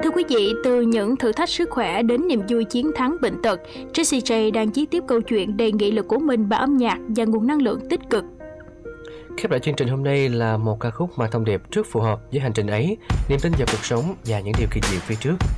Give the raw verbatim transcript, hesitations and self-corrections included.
Thưa quý vị, từ những thử thách sức khỏe đến niềm vui chiến thắng bệnh tật, Jessie J đang viết tiếp câu chuyện đầy nghị lực của mình bằng âm nhạc và nguồn năng lượng tích cực. Khép lại chương trình hôm nay là một ca khúc mang thông điệp rất phù hợp với hành trình ấy, niềm tin vào cuộc sống và những điều kỳ diệu phía trước.